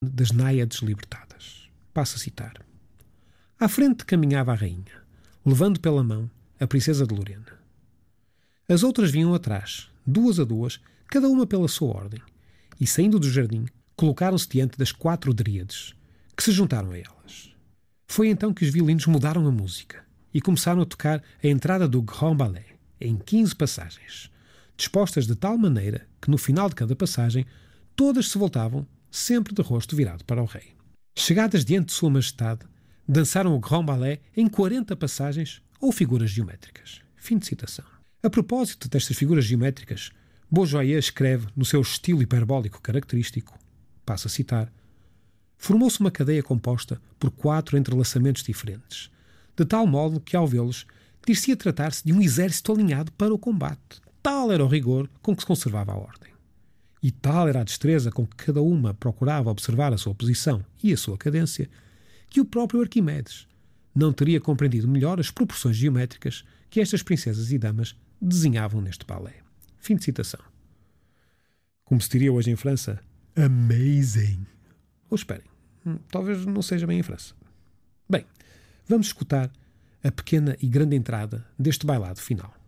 das náiades libertadas. Passo a citar. À frente caminhava a rainha, levando pela mão a princesa de Lorena. As outras vinham atrás, duas a duas, cada uma pela sua ordem, e saindo do jardim, colocaram-se diante das 4 dríades, que se juntaram a elas. Foi então que os violinos mudaram a música e começaram a tocar a entrada do Grand Ballet, em 15 passagens, dispostas de tal maneira que no final de cada passagem todas se voltavam, sempre de rosto virado para o rei. Chegadas diante de Sua Majestade, dançaram o Grand Ballet em 40 passagens ou figuras geométricas. Fim de citação. A propósito destas figuras geométricas, Beaujoyeux escreve, no seu estilo hiperbólico característico, passo a citar, formou-se uma cadeia composta por 4 entrelaçamentos diferentes, de tal modo que, ao vê-los, dir-se-ia tratar-se de um exército alinhado para o combate. Tal era o rigor com que se conservava a ordem. E tal era a destreza com que cada uma procurava observar a sua posição e a sua cadência, que o próprio Arquimedes não teria compreendido melhor as proporções geométricas que estas princesas e damas desenhavam neste balé. Fim de citação. Como se diria hoje em França, amazing. Ou esperem, talvez não seja bem em França. Bem, vamos escutar a pequena e grande entrada deste bailado final.